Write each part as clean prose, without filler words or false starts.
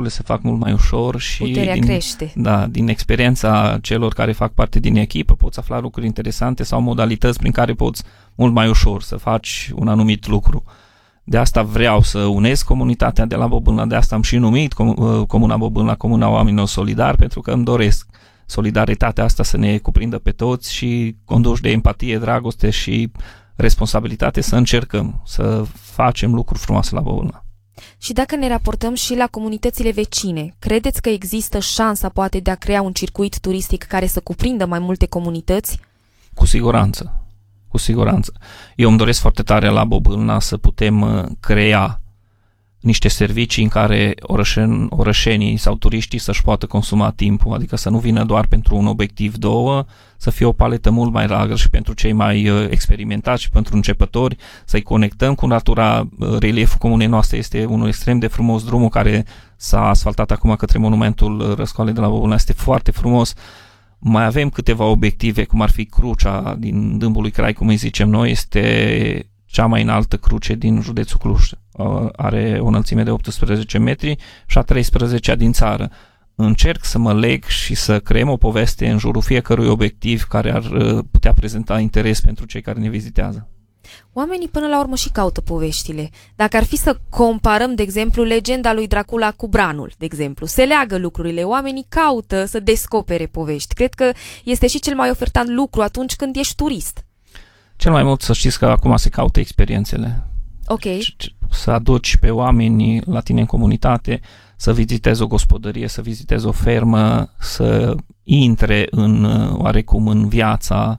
lucrurile se fac mult mai ușor și puterea crește. Da, din experiența celor care fac parte din echipă poți afla lucruri interesante sau modalități prin care poți mult mai ușor să faci un anumit lucru. De asta vreau să unesc comunitatea de la Bobâlna, de asta am și numit Comuna Bobâlna, Comuna Oamenilor Solidari, pentru că îmi doresc solidaritatea asta să ne cuprindă pe toți și conduși de empatie, dragoste și responsabilitate să încercăm să facem lucruri frumoase la Bobâlna. Și dacă ne raportăm și la comunitățile vecine, credeți că există șansa poate de a crea un circuit turistic care să cuprindă mai multe comunități? Cu siguranță. Cu siguranță. Eu îmi doresc foarte tare la Bobâlna să putem crea niște servicii în care orășenii sau turiștii să-și poată consuma timpul, adică să nu vină doar pentru un obiectiv, două, să fie o paletă mult mai largă și pentru cei mai experimentați și pentru începători, să-i conectăm cu natura. Relieful comunei noastre este unul extrem de frumos, drumul care s-a asfaltat acum către monumentul Răscoalei de la Bobâlna este foarte frumos. Mai avem câteva obiective, cum ar fi crucea din Dâmbul lui Crai, cum îi zicem noi, este cea mai înaltă cruce din județul Cluj. Are o înălțime de 18 metri și a 13-a din țară. Încerc să mă leg și să creăm o poveste în jurul fiecărui obiectiv care ar putea prezenta interes pentru cei care ne vizitează. Oamenii până la urmă și caută poveștile. Dacă ar fi să comparăm, de exemplu, legenda lui Dracula cu Branul, de exemplu, se leagă lucrurile, oamenii caută să descopere povești. Cred că este și cel mai ofertant lucru atunci când ești turist. Cel mai mult să știți că acum se caută experiențele. Ok. Să aduci pe oameni la tine în comunitate, să vizitezi o gospodărie, să vizitezi o fermă, să intre oarecum în viața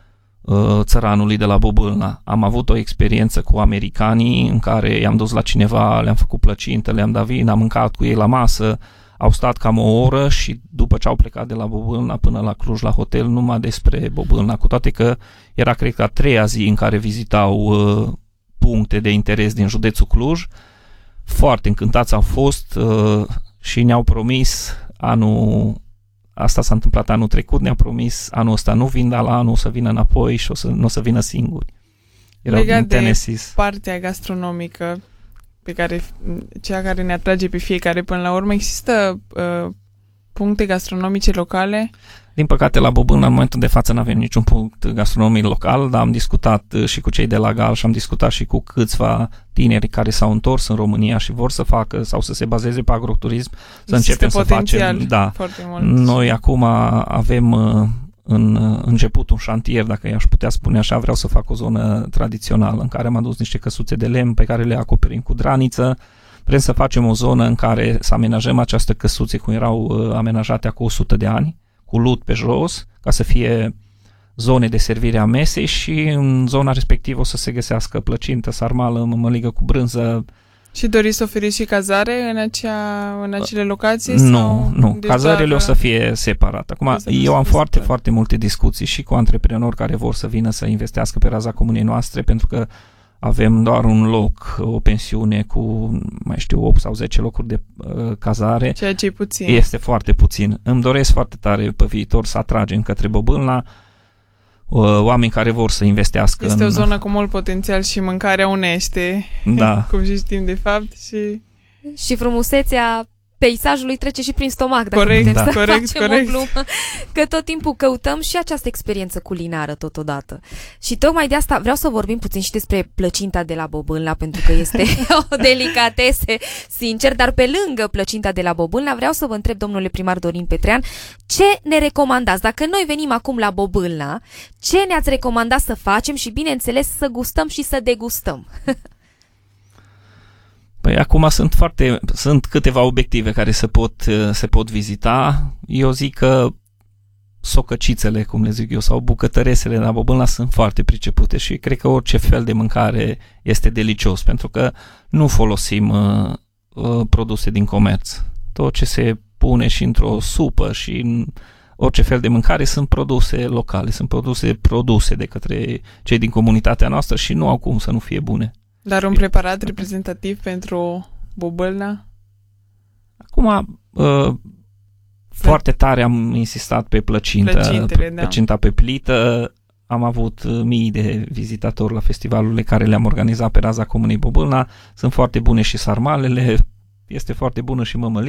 țăranului de la Bobâlna. Am avut o experiență cu americanii în care i-am dus la cineva, le-am făcut plăcintă, le-am dat vin, am mâncat cu ei la masă, au stat cam o oră și după ce au plecat de la Bobâlna până la Cluj la hotel, numai despre Bobâlna, cu toate că era, cred că, a treia zi în care vizitau puncte de interes din județul Cluj. Foarte încântați au fost și ne-au promis asta s-a întâmplat anul trecut, ne-a promis anul ăsta nu vin, dar la anul o să vină înapoi și nu o să vină singuri. Erau legat din Tennessee. De partea gastronomică cea care ne atrage pe fiecare până la urmă, există puncte gastronomice locale? Din păcate la Bobâlna în momentul de față nu avem niciun punct gastronomic local, dar am discutat și cu cei de la Gal și am discutat și cu câțiva tineri care s-au întors în România și vor să facă sau să se bazeze pe agroturism, să începem să facem. Da. Foarte mult. Noi acum avem început un șantier, dacă i-aș putea spune așa, vreau să fac o zonă tradițională în care am adus niște căsuțe de lemn pe care le acoperim cu draniță. Vrem să facem o zonă în care să amenajăm această căsuțe cum erau amenajate acum 100 de ani, cu lut pe jos, ca să fie zone de servire a mesei și în zona respectivă o să se găsească plăcintă, sarmală, mămăligă cu brânză. Și doriți să oferiți și cazare în acele locații? Nu. Cazările o să fie separate. Acum, eu am foarte multe discuții și cu antreprenori care vor să vină să investească pe raza comunei noastre, pentru că avem doar un loc, o pensiune cu, 8 sau 10 locuri de cazare. Ceea ce e puțin. Este foarte puțin. Îmi doresc foarte tare pe viitor să atragem către Bobâlna oameni care vor să investească. Este o zonă cu mult potențial și mâncarea unește, da. Cum și știm de fapt. Și frumusețea peisajului trece și prin stomac, dacă corect, putem să corect. o glumă, că tot timpul căutăm și această experiență culinară totodată. Și tocmai de asta vreau să vorbim puțin și despre plăcinta de la Bobâlna, pentru că este o delicatese, sincer, dar pe lângă plăcinta de la Bobâlna vreau să vă întreb, domnule primar Dorin Petrean, ce ne recomandați? Dacă noi venim acum la Bobâlna, ce ne-ați recomandat să facem și, bineînțeles, să gustăm și să degustăm? Păi acum sunt câteva obiective care se pot vizita. Eu zic că socăcițele, cum le zic eu, sau bucătăresele la Bobâlna sunt foarte pricepute și cred că orice fel de mâncare este delicios, pentru că nu folosim produse din comerț. Tot ce se pune și într-o supă și în orice fel de mâncare sunt produse locale, sunt produse de către cei din comunitatea noastră și nu au cum să nu fie bune. Dar un preparat reprezentativ pentru Bobâlna? Acum, foarte tare am insistat pe plăcinta pe plită. Am avut mii de vizitatori la festivalurile care le-am organizat pe raza comunei Bobâlna. Sunt foarte bune și sarmalele, este foarte bună și mămăliga.